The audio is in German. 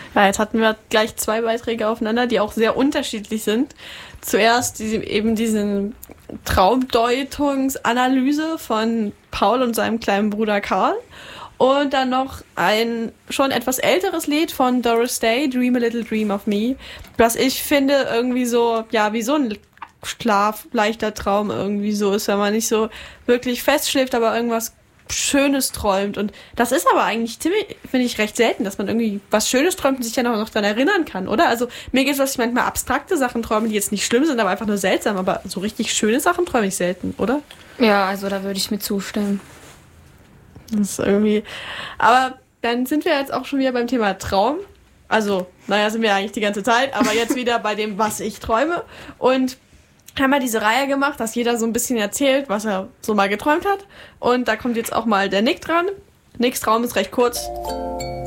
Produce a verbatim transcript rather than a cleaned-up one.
Ja, jetzt hatten wir gleich zwei Beiträge aufeinander, die auch sehr unterschiedlich sind. Zuerst die, eben diese Traumdeutungsanalyse von Paul und seinem kleinen Bruder Karl. Und dann noch ein schon etwas älteres Lied von Doris Day, Dream a Little Dream of Me, was ich finde irgendwie so, ja, wie so ein Schlaf, leichter Traum irgendwie so ist, wenn man nicht so wirklich festschläft, aber irgendwas Schönes träumt. Und das ist aber eigentlich ziemlich, finde ich, recht selten, dass man irgendwie was Schönes träumt und sich dann auch noch daran erinnern kann, oder? Also mir geht es, dass ich manchmal abstrakte Sachen träume, die jetzt nicht schlimm sind, aber einfach nur seltsam, aber so richtig schöne Sachen träume ich selten, oder? Ja, also da würde ich mir zustimmen. Das ist irgendwie, aber dann sind wir jetzt auch schon wieder beim Thema Traum. Also, naja, sind wir eigentlich die ganze Zeit, aber jetzt wieder bei dem, was ich träume. Und haben wir diese Reihe gemacht, dass jeder so ein bisschen erzählt, was er so mal geträumt hat. Und da kommt jetzt auch mal der Nick dran. Nicks Traum ist recht kurz.